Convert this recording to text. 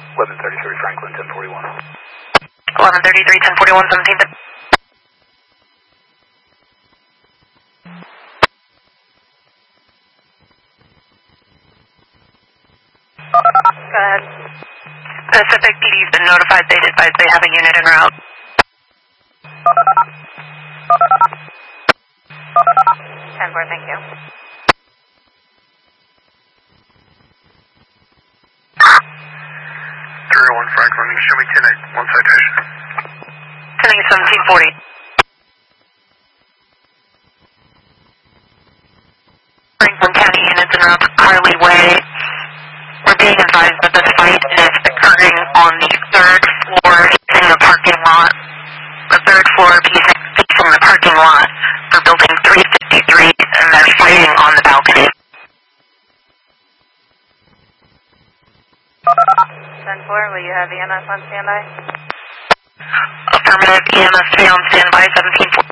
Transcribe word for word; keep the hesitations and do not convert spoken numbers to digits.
eleven thirty-three Franklin, ten forty-one. eleven thirty-three, ten forty-one, seventeenth. Go ahead. Pacific P D's been notified. They advise they have a unit en route. ten four, thank you. three oh one Franklin, show me ten eight, one citation. ten eight, seventeen forty. Franklin County units en route to Carly Way. We're being advised that this fight is occurring on the third floor in the parking lot. The third floor facing the parking lot for building three fifty-three, and they're fighting on the balcony. ten four, will you have E M S on standby? Affirmative, E M S three on standby, seventeen forty.